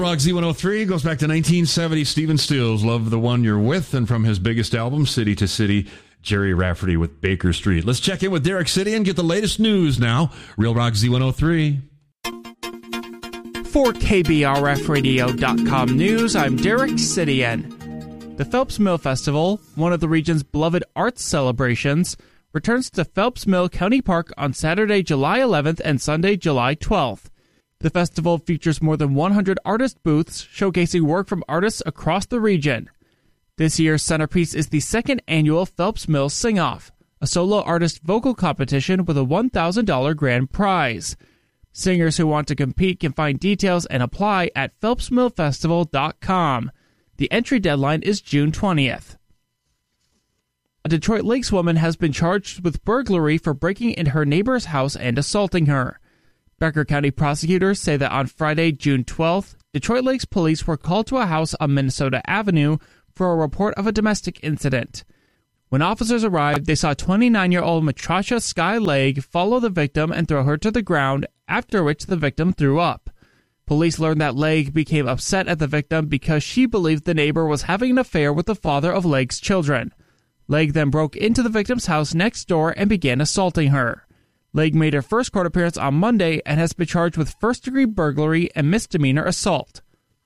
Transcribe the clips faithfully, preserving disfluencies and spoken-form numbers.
Rock Z one oh three goes back to nineteen seventy. Stephen Stills, Love the One You're With, and from his biggest album, City to City, Jerry Rafferty with Baker Street. Let's check in with Derek City and get the latest news now. Real Rock Z one oh three. For K B R F radio dot com news, I'm Derek Sidian. The Phelps Mill Festival, one of the region's beloved arts celebrations, returns to Phelps Mill County Park on Saturday, July eleventh and Sunday, July twelfth. The festival features more than one hundred artist booths showcasing work from artists across the region. This year's centerpiece is the second annual Phelps Mill Sing-Off, a solo artist vocal competition with a one thousand dollars grand prize. Singers who want to compete can find details and apply at phelps mill festival dot com. The entry deadline is June twentieth. A Detroit Lakes woman has been charged with burglary for breaking into her neighbor's house and assaulting her. Becker County prosecutors say that on Friday, June twelfth, Detroit Lakes police were called to a house on Minnesota Avenue for a report of a domestic incident. When officers arrived, they saw twenty-nine-year-old Matrasha Sky Legg follow the victim and throw her to the ground, after which the victim threw up. Police learned that Legg became upset at the victim because she believed the neighbor was having an affair with the father of Legg's children. Legg then broke into the victim's house next door and began assaulting her. Legg made her first court appearance on Monday and has been charged with first-degree burglary and misdemeanor assault.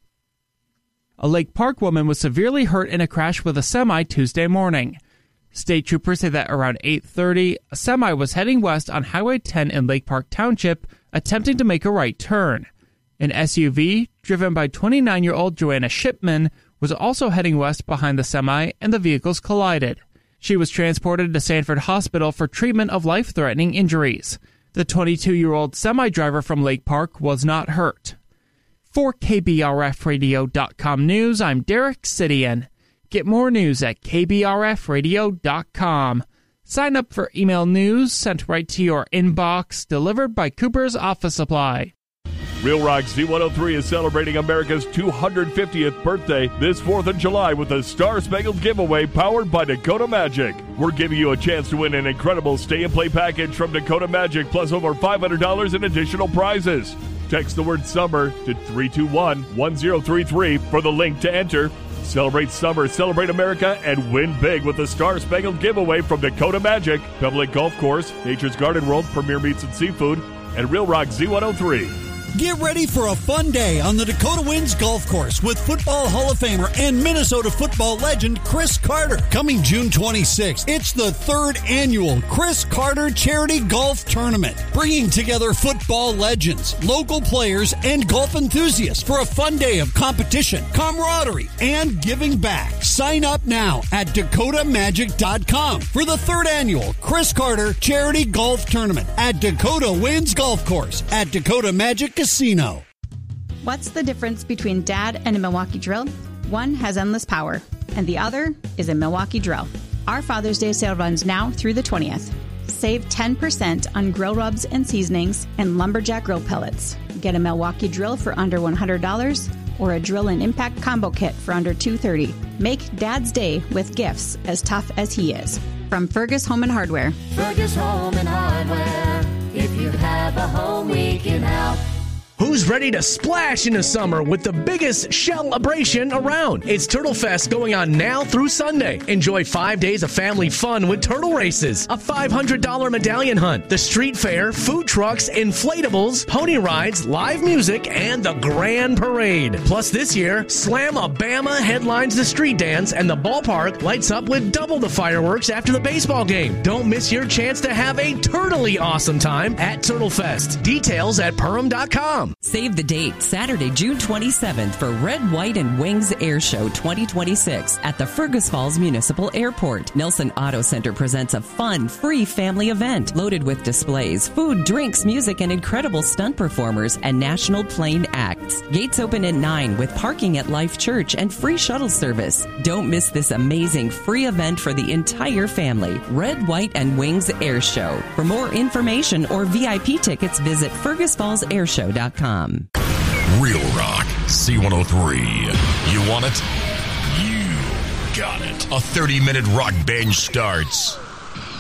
A Lake Park woman was severely hurt in a crash with a semi Tuesday morning. State troopers say that around eight thirty, a semi was heading west on Highway ten in Lake Park Township, attempting to make a right turn. An S U V, driven by twenty-nine-year-old Joanna Shipman, was also heading west behind the semi, and the vehicles collided. She was transported to Sanford Hospital for treatment of life-threatening injuries. The twenty-two-year-old semi-driver from Lake Park was not hurt. For K B R F radio dot com news, I'm Derek Sidian. Get more news at K B R F radio dot com. Sign up for email news sent right to your inbox, delivered by Cooper's Office Supply. Real Rock Z one oh three is celebrating America's two hundred fiftieth birthday this fourth of July with a Star Spangled giveaway powered by Dakota Magic. We're giving you a chance to win an incredible stay-and-play package from Dakota Magic plus over five hundred dollars in additional prizes. Text the word SUMMER to three two one, one zero three three for the link to enter. Celebrate summer, celebrate America, and win big with the Star Spangled giveaway from Dakota Magic, Pebble Golf Course, Nature's Garden World, Premier Meats and Seafood, and Real Rock Z one oh three. Get ready for a fun day on the Dakota Winds Golf Course with Football Hall of Famer and Minnesota football legend Chris Carter. Coming June twenty-sixth, it's the third annual Chris Carter Charity Golf Tournament, bringing together football legends, local players, and golf enthusiasts for a fun day of competition, camaraderie, and giving back. Sign up now at dakota magic dot com for the third annual Chris Carter Charity Golf Tournament at Dakota Winds Golf Course at Dakota Magic Casino. What's the difference between Dad and a Milwaukee drill? One has endless power, and the other is a Milwaukee drill. Our Father's Day sale runs now through the twentieth. Save ten percent on grill rubs and seasonings and Lumberjack grill pellets. Get a Milwaukee drill for under one hundred dollars or a drill and impact combo kit for under two hundred thirty dollars. Make Dad's Day with gifts as tough as he is. From Fergus Home and Hardware. Fergus Home and Hardware. If you have a home weekend out. Who's ready to splash into summer with the biggest celebration around? It's Turtle Fest going on now through Sunday. Enjoy five days of family fun with turtle races, a five hundred dollars medallion hunt, the street fair, food trucks, inflatables, pony rides, live music, and the grand parade. Plus this year, Slamabama headlines the street dance and the ballpark lights up with double the fireworks after the baseball game. Don't miss your chance to have a turtly awesome time at Turtle Fest. Details at Perham dot com. Save the date, Saturday, June twenty-seventh for Red, White, and Wings Air Show twenty twenty-six at the Fergus Falls Municipal Airport. Nelson Auto Center presents a fun, free family event loaded with displays, food, drinks, music, and incredible stunt performers and national plane acts. Gates open at nine with parking at Life Church and free shuttle service. Don't miss this amazing free event for the entire family. Red, White, and Wings Air Show. For more information or V I P tickets, visit fergus falls air show dot com. Real Rock Z one oh three. You want it? You got it. A thirty-minute rock binge starts